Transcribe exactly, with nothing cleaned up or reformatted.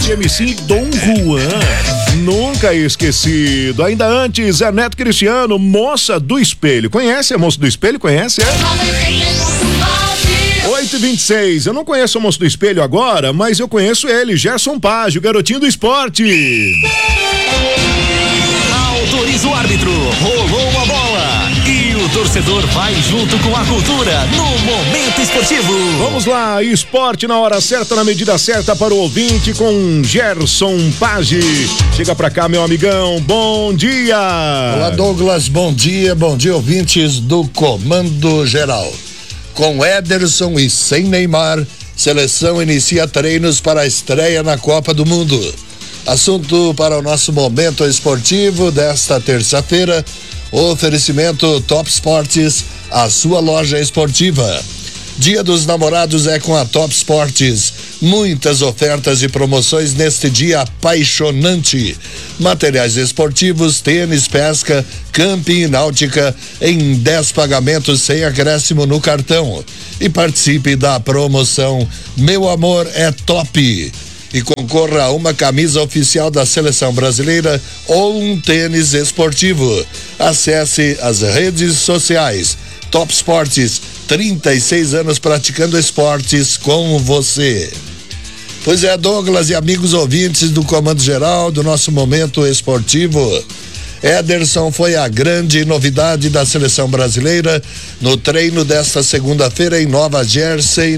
Jorge M C e Dom Juan. Nunca esquecido. Ainda antes, Zé Neto Cristiano, Moça do Espelho. Conhece a Moça do Espelho? Conhece? É? oito e vinte e seis. Eu não conheço o Moço do Espelho agora, mas eu conheço ele, Gerson Page, o garotinho do esporte. Autoriza o árbitro, rolou a bola e o torcedor vai junto com a cultura no Momento Esportivo. Vamos lá, esporte na hora certa, na medida certa para o ouvinte com Gerson Page. Chega pra cá, meu amigão, bom dia. Olá, Douglas, bom dia, bom dia, ouvintes do Comando Geral. Com Ederson e sem Neymar, seleção inicia treinos para a estreia na Copa do Mundo. Assunto para o nosso Momento Esportivo desta terça-feira, oferecimento Top Sports, a sua loja esportiva. Dia dos Namorados é com a Top Sports. Muitas ofertas e promoções neste dia apaixonante. Materiais esportivos, tênis, pesca, camping e náutica em dez pagamentos sem acréscimo no cartão. E participe da promoção Meu Amor é Top. E concorra a uma camisa oficial da Seleção Brasileira ou um tênis esportivo. Acesse as redes sociais. Top Sports, trinta e seis anos praticando esportes com você. Pois é, Douglas e amigos ouvintes do Comando Geral do nosso Momento Esportivo. Ederson foi a grande novidade da Seleção Brasileira no treino desta segunda-feira em Nova Jersey,